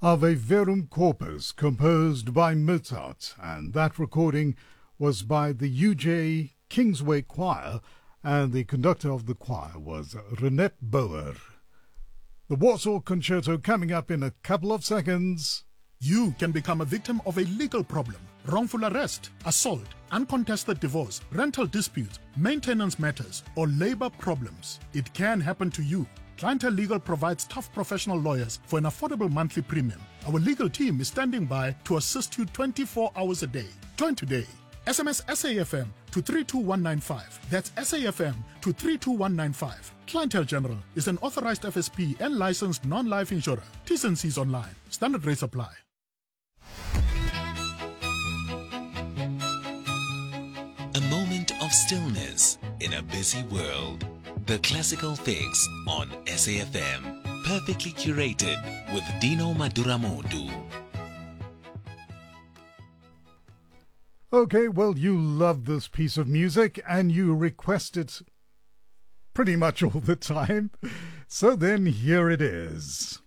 Ave Verum Corpus, composed by Mozart, and that recording was by the UJ Kingsway Choir, and the conductor of the choir was Renette Bauer. The Warsaw Concerto coming up in a couple of seconds. You can become a victim of a legal problem: wrongful arrest, assault, uncontested divorce, rental disputes, maintenance matters, or labor problems. It can happen to you. Clientele Legal provides tough professional lawyers for an affordable monthly premium. Our legal team is standing by to assist you 24 hours a day. Join today. SMS SAFM to 32195. That's SAFM to 32195. Clientele General is an authorized FSP and licensed non-life insurer. T's and C's online. Standard rates apply. A moment of stillness in a busy world. The Classical Fix on SAFM. Perfectly curated with Dino Maduramodu. Okay, well, you love this piece of music and you request it pretty much all the time. So then here it is.